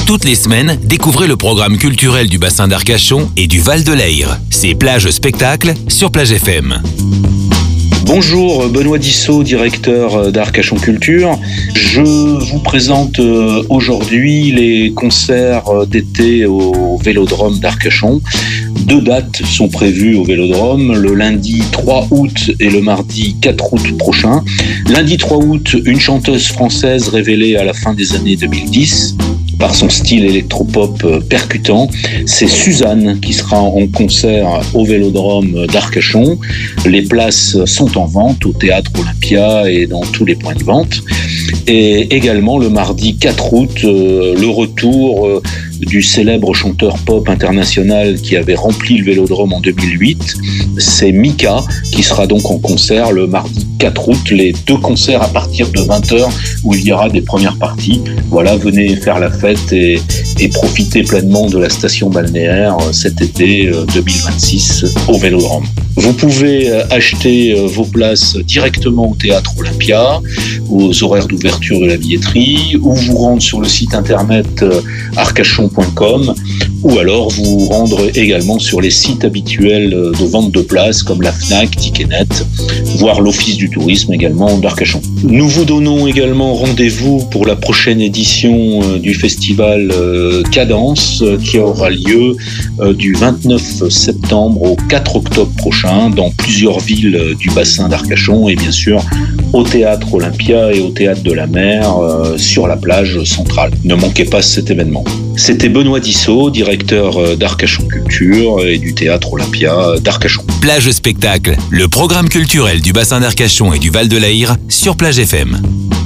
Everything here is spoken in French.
Toutes les semaines, découvrez le programme culturel du bassin d'Arcachon et du Val de l'Ayre. C'est Plage Spectacle sur Plage FM. Bonjour, Benoît Dissot, directeur d'Arcachon Culture. Je vous présente aujourd'hui les concerts d'été au Vélodrome d'Arcachon. 2 dates sont prévues au Vélodrome, le lundi 3 août et le mardi 4 août prochain. Lundi 3 août, une chanteuse française révélée à la fin des années 2010. Par son style électropop percutant. C'est Suzanne qui sera en concert au Vélodrome d'Arcachon. Les places sont en vente au Théâtre Olympia et dans tous les points de vente. Et également le mardi 4 août, le retour du célèbre chanteur pop international qui avait rempli le Vélodrome en 2008. C'est Mika qui sera donc en concert le mardi 4 août. Les 2 concerts à partir de 20h où il y aura des premières parties. Voilà, venez faire la fête et profiter pleinement de la station balnéaire cet été 2026 au Vélodrome. Vous pouvez acheter vos places directement au Théâtre Olympia, aux horaires d'ouverture de la billetterie, ou vous rendre sur le site internet arcachon.com, ou alors vous rendre également sur les sites habituels de vente de places comme la Fnac, Ticketnet, voire l'Office du tourisme également d'Arcachon. Nous vous donnons également rendez-vous pour la prochaine édition du festival Cadence qui aura lieu du 29 septembre au 4 octobre prochain dans plusieurs villes du bassin d'Arcachon et bien sûr au Théâtre Olympia et au Théâtre de la Mer sur la plage centrale. Ne manquez pas cet événement. C'était Benoît Dissot, directeur d'Arcachon Culture et du Théâtre Olympia d'Arcachon. Plage Spectacle, le programme culturel du bassin d'Arcachon et du Val de l'Ayre sur Plage FM.